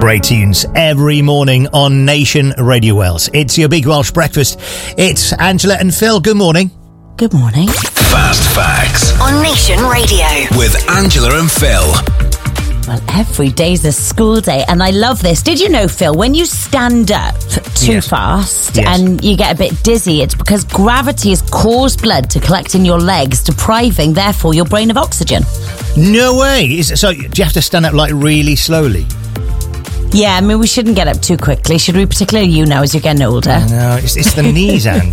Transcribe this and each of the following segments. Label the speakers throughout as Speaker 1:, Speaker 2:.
Speaker 1: great tunes every morning on Nation Radio Wales. It's your Big Welsh Breakfast. It's Angela and Phil. Good morning.
Speaker 2: Good morning.
Speaker 3: Fast Facts
Speaker 4: on Nation Radio
Speaker 3: with Angela and Phil.
Speaker 2: Well, every day's a school day, and I love this. Did you know, Phil, when you stand up too fast and you get a bit dizzy, it's because gravity has caused blood to collect in your legs, depriving, therefore, your brain of oxygen.
Speaker 1: No way. So do you have to stand up like really slowly?
Speaker 2: Yeah, I mean, we shouldn't get up too quickly, should we? Particularly you now as you're getting older.
Speaker 1: No, it's the knees, Ange.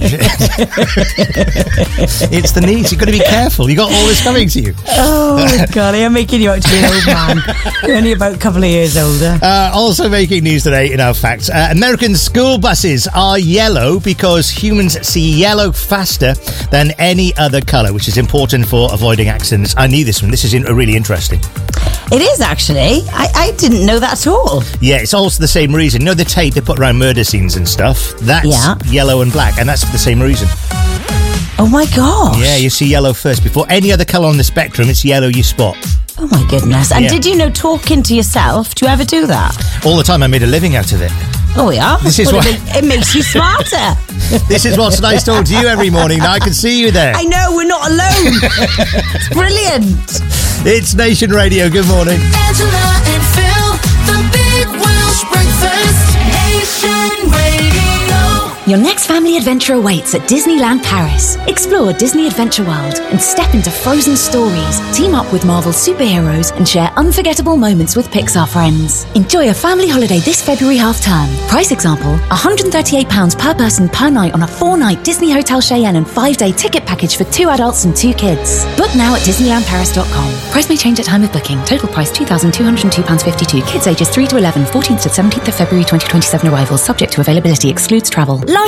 Speaker 1: It's the knees. You've got to be careful. You've got all this coming to you.
Speaker 2: Oh, my God. I'm making you out to be an old man. You're only about a couple of years older.
Speaker 1: Also making news today in our facts. American school buses are yellow because humans see yellow faster than any other colour, which is important for avoiding accidents. I knew this one. This is really interesting.
Speaker 2: It is, actually. I didn't know that at all.
Speaker 1: Yeah, it's also the same reason. You know the tape they put around murder scenes and stuff? That's yellow and black, and that's for the same reason.
Speaker 2: Oh, my gosh.
Speaker 1: Yeah, you see yellow first. Before any other colour on the spectrum, it's yellow you spot.
Speaker 2: Oh, my goodness. And did you know, talking to yourself, do you ever do that?
Speaker 1: All the time. I made a living out of it.
Speaker 2: Oh, yeah?
Speaker 1: This is what
Speaker 2: it makes you smarter.
Speaker 1: This is what's nice talking to you every morning. Now I can see you there.
Speaker 2: I know, we're not alone. It's brilliant.
Speaker 1: It's Nation Radio. Good morning.
Speaker 4: Angela and Phil, the Big Welsh Breakfast, Nation Radio.
Speaker 5: Your next family adventure awaits at Disneyland Paris. Explore Disney Adventure World and step into frozen stories. Team up with Marvel superheroes and share unforgettable moments with Pixar friends. Enjoy a family holiday this February half-term. Price example, £138 per person per night on a 4-night Disney Hotel Cheyenne and 5-day ticket package for 2 adults and 2 kids. Book now at DisneylandParis.com. Price may change at time of booking. Total price £2,202.52. Kids ages 3 to 11, 14th to 17th of February 2027 arrivals. Subject to availability. Excludes travel.